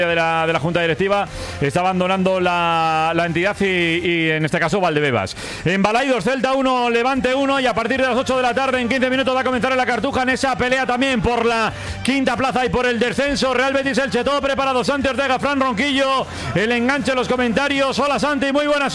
de la Junta Directiva está abandonando la entidad y en este caso Valdebebas. En Balaidos, Celta 1, Levante 1, y a partir de las 8 de la tarde, en 15 minutos, va a comenzar en la Cartuja en esa pelea también por la quinta plaza y por el descenso. Real Betis Elche, todo preparado. Santi Ortega, Fran Ronquillo, el enganche en los comentarios. Hola Santi, muy buena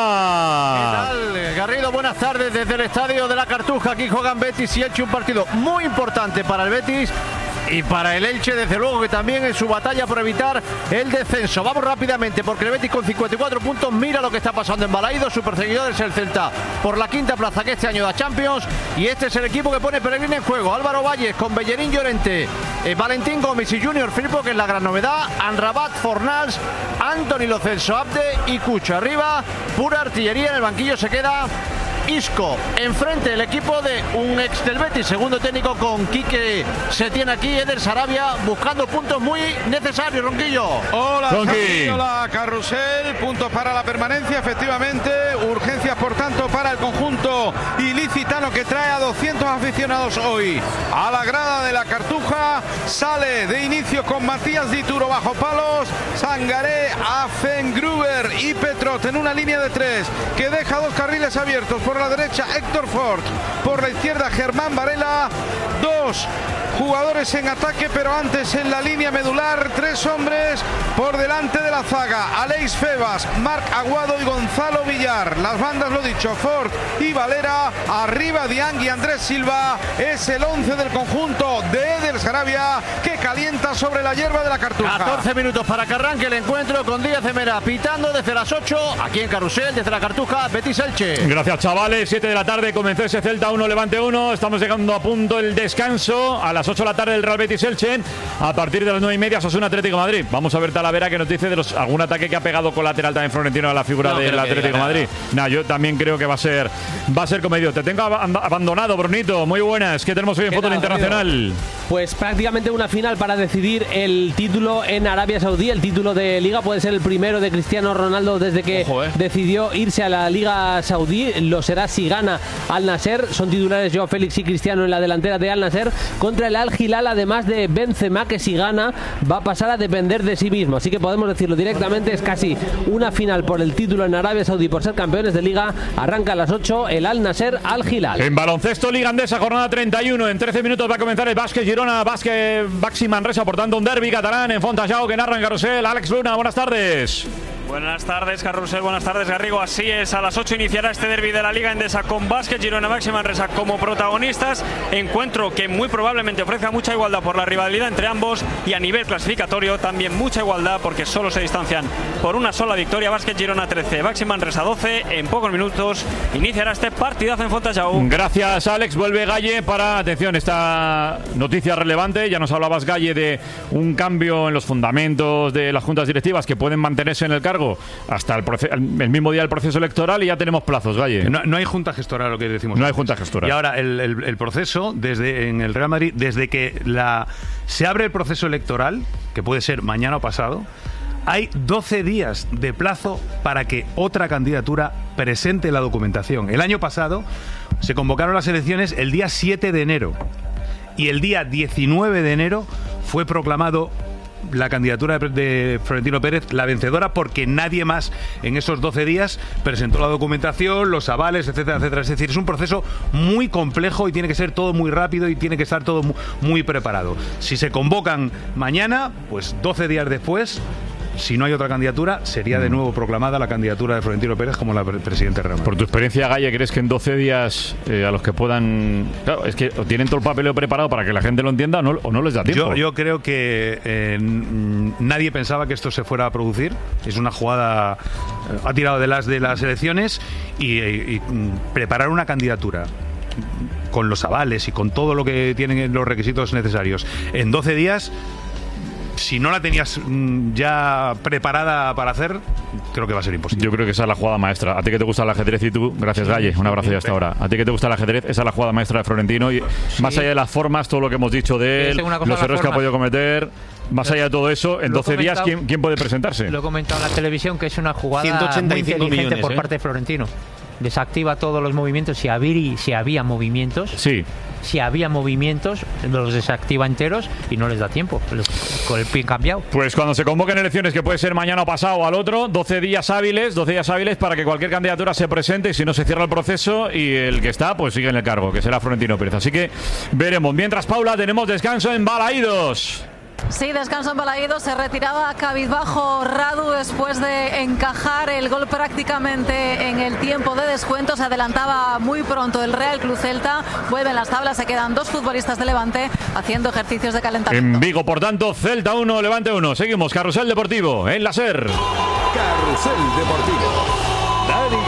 Sevilla. ¿Qué tal, Garrido? Buenas tardes desde el estadio de la Cartuja. Aquí juegan Betis y Elche, un partido muy importante para el Betis y para el Elche, desde luego, que también en su batalla por evitar el descenso. Vamos rápidamente, porque el Betis con 54 puntos mira lo que está pasando en Balaidos. Su perseguidor es el Celta por la quinta plaza, que este año da Champions, y este es el equipo que pone Pellegrini en juego. Álvaro Valles con Bellerín, Llorente, Valentín Gómez y Junior Firpo, que es la gran novedad. Anrabat, Fornals, Anthony Lo Celso, Abde y Cucho. Arriba, pura artillería. En el banquillo se queda Isco. Enfrente el equipo de un ex del Betis, segundo técnico con Quique Setién aquí, Eder Sarabia, buscando puntos muy necesarios. Ronquillo. Hola, Santi, hola, Carrusel. Puntos para la permanencia, efectivamente. Urgencias, por tanto, para el conjunto ilicitano, que trae a 200 aficionados hoy a la grada de la Cartuja. Sale de inicio con Matías Dituro bajo palos, Sangaré, Afengruber y Petrot en una línea de tres que deja dos carriles abiertos. Por la derecha Héctor Ford, por la izquierda Germán Varela. Dos jugadores en ataque, pero antes en la línea medular, tres hombres por delante de la zaga: Aleix Febas, Marc Aguado y Gonzalo Villar. Las bandas, lo dicho, Ford y Valera. Arriba Diang y Andrés Silva. Es el 11 del conjunto de Eder Sarabia, que calienta sobre la hierba de la Cartuja. 14 minutos para que arranque el encuentro, con Díaz de Mera pitando desde las 8 aquí en Carrusel, desde la Cartuja. Betis Elche. Gracias, chavales. 7 de la tarde comenzó ese Celta 1, Levante 1. Estamos llegando a punto el descanso. A las 8 de la tarde el Real Betis Elche. A partir de las 9:30 Osasuna Atlético de Madrid. Vamos a ver Talavera que nos dice de algún ataque que ha pegado colateral también Florentino a la figura del Atlético de Madrid. Yo también creo que va a ser comedido. Te tengo abandonado, Brunito. Muy buenas. ¿Qué tenemos hoy en fútbol internacional? Pues prácticamente una final para decidir el título en Arabia Saudí. El título de Liga puede ser el primero de Cristiano Ronaldo desde que decidió irse a la Liga Saudí. Lo será si gana Al Nasser. Son titulares Joao Félix y Cristiano en la delantera de Al Nasser contra el Al Hilal, además de Benzema, que si gana va a pasar a depender de sí mismo. Así que podemos decirlo directamente, es casi una final por el título en Arabia Saudí por ser campeones de Liga. Arranca a las 8 el Al Nasser Al Hilal. En baloncesto, Liga Andesa, jornada 31. En 13 minutos va a comenzar el Básquet Girona, Baxi Manresa, por tanto un derbi catalán en Fontajau, que narra en Carrusel. Alex Luna, buenas tardes. Buenas tardes, Carrusel. Buenas tardes, Garrigo. Así es, a las 8 iniciará este derbi de la Liga Endesa con Básquet Girona, Baxi Manresa como protagonistas. Encuentro que muy probablemente ofrezca mucha igualdad por la rivalidad entre ambos, y a nivel clasificatorio también mucha igualdad porque solo se distancian por una sola victoria. Básquet Girona 13, Baxi Manresa 12. En pocos minutos iniciará este partidazo en Fontajau. Gracias, Alex. Vuelve Galle para, atención, esta noticia relevante. Ya nos hablabas, Galle, de un cambio en los fundamentos de las juntas directivas que pueden mantenerse en el cargo hasta el mismo día del proceso electoral, y ya tenemos plazos, Galle. No hay junta gestora, lo que decimos. No hay junta gestora. Y ahora el proceso, en el Real Madrid, desde que se abre el proceso electoral, que puede ser mañana o pasado, hay 12 días de plazo para que otra candidatura presente la documentación. El año pasado se convocaron las elecciones el día 7 de enero y el día 19 de enero fue proclamado la candidatura de Florentino Pérez la vencedora, porque nadie más en esos 12 días presentó la documentación, los avales, etcétera, etcétera. Es decir, es un proceso muy complejo y tiene que ser todo muy rápido y tiene que estar todo muy preparado. Si se convocan mañana, pues 12 días después, si no hay otra candidatura, sería de nuevo proclamada la candidatura de Florentino Pérez como la presidente Real Madrid. Por tu experiencia, Galle, ¿crees que en 12 días a los que puedan... Claro, es que tienen todo el papeleo preparado para que la gente lo entienda o no les da tiempo? Yo creo que nadie pensaba que esto se fuera a producir. Es una jugada... ha tirado de las elecciones y preparar una candidatura con los avales y con todo lo que tienen los requisitos necesarios en 12 días... Si no la tenías ya preparada para hacer, creo que va a ser imposible. Yo creo que esa es la jugada maestra. A ti que te gusta el ajedrez y tú, gracias, Galle, un abrazo ya hasta ahora. A ti que te gusta el ajedrez, esa es la jugada maestra de Florentino. Y más allá de las formas, todo lo que hemos dicho de él, los errores que ha podido cometer, más allá de todo eso, en 12 días, ¿quién puede presentarse? Lo he comentado en la televisión, que es una jugada muy inteligente por parte de Florentino. desactiva todos los movimientos. Si había movimientos, sí. Si había movimientos, los desactiva enteros y no les da tiempo, con el pin cambiado. Pues cuando se convoquen elecciones, que puede ser mañana o pasado o al otro, 12 días hábiles para que cualquier candidatura se presente, y si no se cierra el proceso, y el que está, pues sigue en el cargo, que será Florentino Pérez. Así que veremos. Mientras, Paula, tenemos descanso en Balaídos. Sí, descanso en Balaídos. Se retiraba cabizbajo Radu después de encajar el gol prácticamente en el tiempo de descuento. Se adelantaba muy pronto el Real Club Celta. Vuelven las tablas, se quedan 2 futbolistas de Levante haciendo ejercicios de calentamiento. En Vigo, por tanto, Celta 1, Levante 1. Seguimos, Carrusel Deportivo en la SER. Carrusel Deportivo. Dani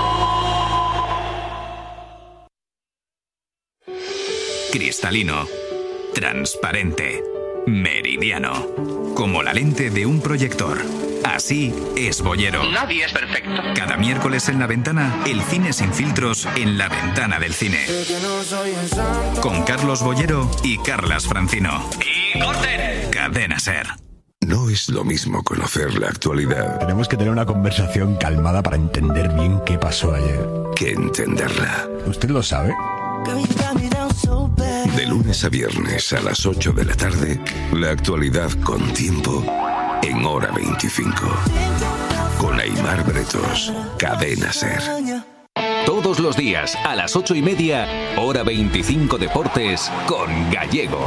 Garrido. Cristalino, transparente, meridiano, como la lente de un proyector. Así es Bollero. Nadie es perfecto. Cada miércoles en La Ventana, el cine sin filtros en La Ventana del Cine. Con Carlos Bollero y Carlas Francino. ¡Y corten! Cadena SER. No es lo mismo conocer la actualidad. Tenemos que tener una conversación calmada para entender bien qué pasó ayer. Que entenderla. ¿Usted lo sabe? De lunes a viernes a las 8 de la tarde, la actualidad con tiempo en Hora 25. Con Aimar Bretos, Cadena SER. Todos los días a las 8:30, Hora 25 Deportes con Gallego.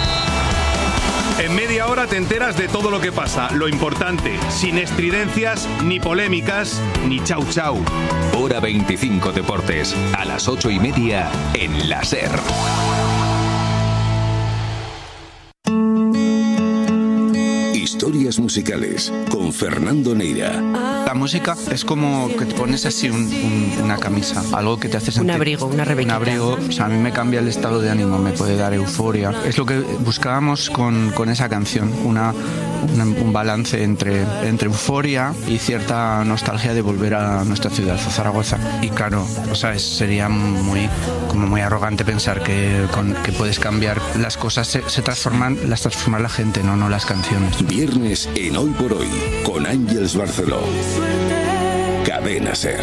En media hora te enteras de todo lo que pasa, lo importante, sin estridencias, ni polémicas, ni chau chau. Hora 25 Deportes, a las 8:30 en la SER. Historias musicales con Fernando Neira. La música es como que te pones así una camisa, algo que te hace sentir... Un abrigo, una rebequita. Un abrigo, o sea, a mí me cambia el estado de ánimo, me puede dar euforia. Es lo que buscábamos con esa canción, un balance entre euforia y cierta nostalgia de volver a nuestra ciudad, a Zaragoza. Y claro, o sea, sería muy arrogante pensar que puedes cambiar las cosas, se transforma la gente, no las canciones. Viernes en Hoy por Hoy, con Ángeles Barceló. Cadena SER.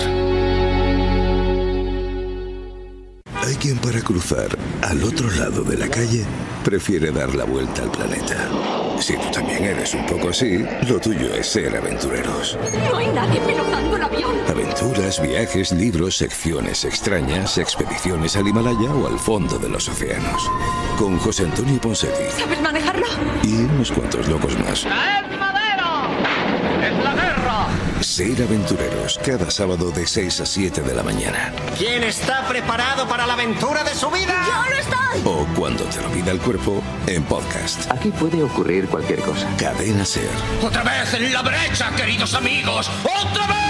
Hay quien para cruzar al otro lado de la calle prefiere dar la vuelta al planeta. Si tú también eres un poco así, lo tuyo es ser aventureros. No hay nadie pilotando el avión. Aventuras, viajes, libros, secciones extrañas, expediciones al Himalaya o al fondo de los océanos. Con José Antonio Ponseti. ¿Sabes manejarlo? Y unos cuantos locos más. ¡Traed madera! ¡Es la guerra! Ser aventureros, cada sábado de 6 a 7 de la mañana. ¿Quién está preparado para la aventura de su vida? ¡Yo lo estoy! O cuando te lo pida el cuerpo, en podcast. Aquí puede ocurrir cualquier cosa. Cadena SER. ¡Otra vez en la brecha, queridos amigos! ¡Otra vez!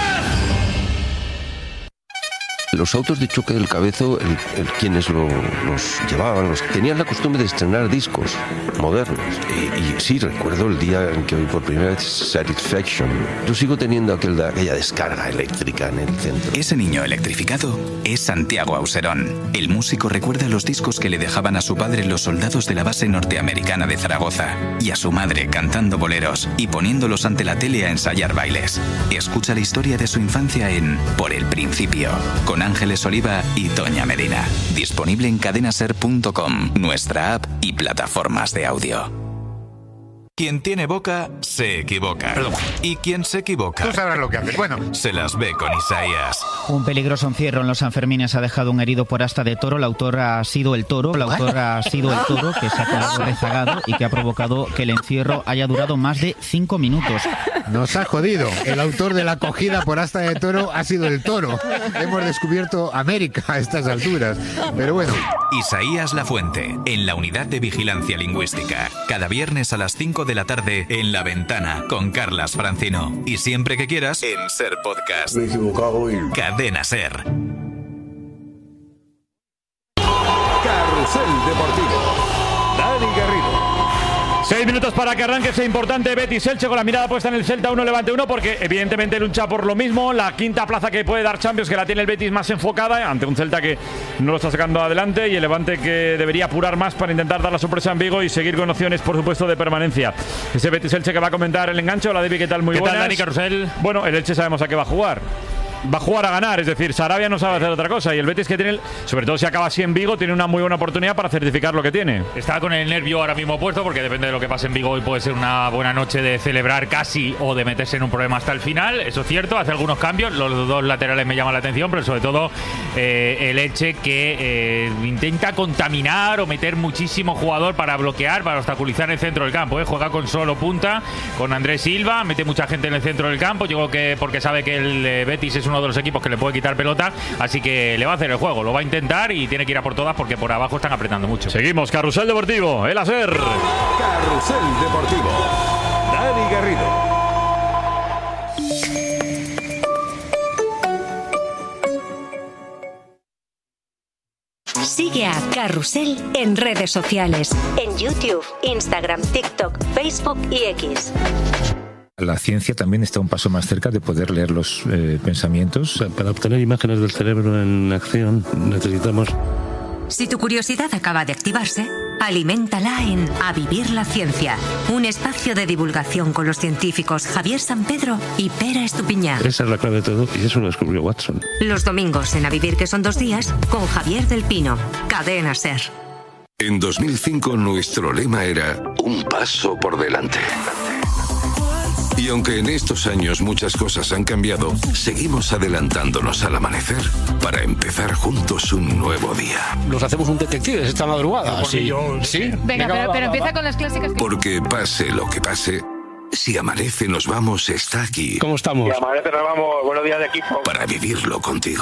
Los autos de choque del Cabezo, quienes los llevaban, tenían la costumbre de estrenar discos modernos. Y sí, recuerdo el día en que oí por primera vez Satisfaction. Yo sigo teniendo aquella descarga eléctrica en el centro. Ese niño electrificado es Santiago Auserón. El músico recuerda los discos que le dejaban a su padre los soldados de la base norteamericana de Zaragoza y a su madre cantando boleros y poniéndolos ante la tele a ensayar bailes. Escucha la historia de su infancia en Por el Principio, con Ángeles Oliva y Toña Medina. Disponible en cadenaser.com, nuestra app y plataformas de audio. Quien tiene boca, se equivoca. Perdón. Y quien se equivoca... Tú sabrás lo que haces. Bueno. Se las ve con Isaías. Un peligroso encierro en los Sanfermines ha dejado un herido por asta de toro. La autora ha sido el toro. La autora ha sido el toro que se ha quedado rezagado y que ha provocado que el encierro haya durado más de 5 minutos. Nos ha jodido. El autor de la cogida por asta de toro ha sido el toro. Hemos descubierto América a estas alturas. Pero bueno. Isaías Lafuente, en la Unidad de Vigilancia Lingüística. Cada viernes a las 5 de la tarde en La Ventana con Carlas Francino. Y siempre que quieras en SER Podcast. Me he equivocado y... Cadena SER. Carrusel Deportivo. Dani Garrido. 6 minutos para que arranque ese importante Betis-Elche con la mirada puesta en el Celta 1, Levante 1, porque evidentemente lucha por lo mismo, la quinta plaza que puede dar Champions, que la tiene el Betis más enfocada, ante un Celta que no lo está sacando adelante, y el Levante que debería apurar más para intentar dar la sorpresa en Vigo y seguir con opciones, por supuesto, de permanencia. Ese Betis-Elche que va a comentar el enganche. Hola, David, ¿qué tal? Muy buenas. ¿Qué tal, Dani Carrusel? Bueno, el Elche sabemos a qué va a jugar. va a jugar a ganar, es decir, Sarabia no sabe hacer otra cosa y el Betis que tiene, sobre todo si acaba así en Vigo, tiene una muy buena oportunidad para certificar lo que tiene. Está con el nervio ahora mismo puesto porque depende de lo que pase en Vigo y puede ser una buena noche de celebrar casi o de meterse en un problema hasta el final, eso es cierto, hace algunos cambios, los dos laterales me llaman la atención, pero sobre todo el Elche que intenta contaminar o meter muchísimo jugador para bloquear, para obstaculizar el centro del campo, juega con solo punta, con Andrés Silva, mete mucha gente en el centro del campo, yo creo que porque sabe que el Betis es uno de los equipos que le puede quitar pelota, así que le va a hacer el juego, lo va a intentar y tiene que ir a por todas porque por abajo están apretando mucho. Seguimos, Carrusel Deportivo, el Aser. Carrusel Deportivo, Dani Garrido. Sigue a Carrusel en redes sociales, en YouTube, Instagram, TikTok, Facebook y X. La ciencia también está un paso más cerca de poder leer los pensamientos. Para obtener imágenes del cerebro en acción necesitamos... Si tu curiosidad acaba de activarse, aliméntala en A Vivir la Ciencia, un espacio de divulgación con los científicos Javier Sampedro y Pera Estupiñán. Esa es la clave de todo y eso lo descubrió Watson. Los domingos en A Vivir, que son 2 días, con Javier del Pino, Cadena SER. En 2005 nuestro lema era un paso por delante. Y aunque en estos años muchas cosas han cambiado, seguimos adelantándonos al amanecer para empezar juntos un nuevo día. Nos hacemos un detectives esta madrugada. Sí. ¿Sí? Venga, pero empieza con las clásicas. Porque pase lo que pase, Si Amanece Nos Vamos está aquí. ¿Cómo estamos? Si Amanece Nos Vamos, buenos días de equipo. Para vivirlo contigo.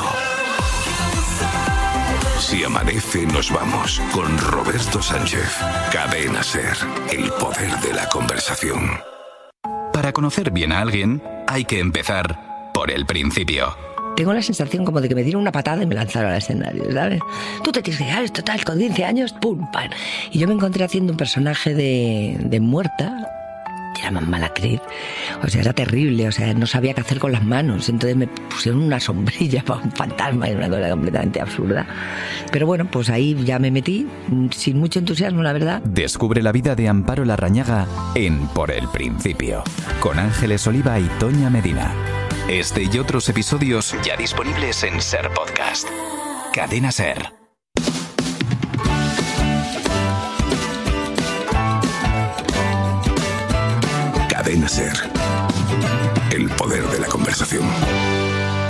Si Amanece Nos Vamos, con Roberto Sánchez. Cadena SER, el poder de la conversación. Para conocer bien a alguien, hay que empezar por el principio. Tengo la sensación como de que me dieron una patada y me lanzaron al escenario, ¿sabes? Tú te tienes que dejar esto tal, con 15 años, pum, pam. Y yo me encontré haciendo un personaje de muerta, que era más mala actriz. O sea, era terrible, o sea, no sabía qué hacer con las manos. Entonces me pusieron una sombrilla para un fantasma y una cosa completamente absurda. Pero bueno, pues ahí ya me metí, sin mucho entusiasmo, la verdad. Descubre la vida de Amparo Larrañaga en Por el Principio, con Ángeles Oliva y Toña Medina. Este y otros episodios ya disponibles en SER Podcast. Cadena SER. Cadena SER, el poder de la conversación.